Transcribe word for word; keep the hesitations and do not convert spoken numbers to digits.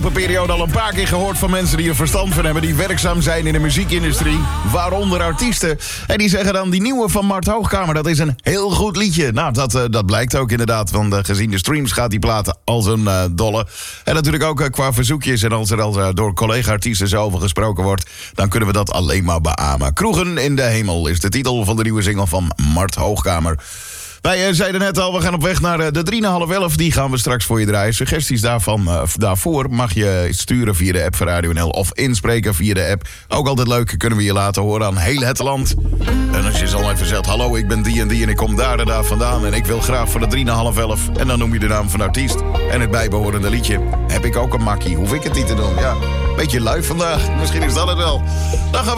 afgelopen periode al een paar keer gehoord van mensen die er verstand van hebben, die werkzaam zijn in de muziekindustrie, waaronder artiesten. En die zeggen dan, die nieuwe van Mart Hoogkamer, dat is een heel goed liedje. Nou, dat, uh, dat blijkt ook inderdaad, want uh, gezien de streams gaat die platen als een uh, dolle. En natuurlijk ook uh, qua verzoekjes, en als er al uh, door collega-artiesten zo over gesproken wordt, dan kunnen we dat alleen maar beamen. Kroegen in de hemel is de titel van de nieuwe single van Mart Hoogkamer. Wij uh, zeiden net al, we gaan op weg naar uh, de drie na half elf. Die gaan we straks voor je draaien. Suggesties daarvan, uh, daarvoor mag je sturen via de app van Radio N L of inspreken via de app. Ook altijd leuk, kunnen we je laten horen aan heel het land. En als je zo even zegt, hallo, ik ben die en die en ik kom daar en daar vandaan en ik wil graag voor de drie na half elf. En dan noem je de naam van de artiest en het bijbehorende liedje. Heb ik ook een makkie, hoef ik het niet te doen. Ja, beetje lui vandaag, misschien is dat het wel. Dan gaan we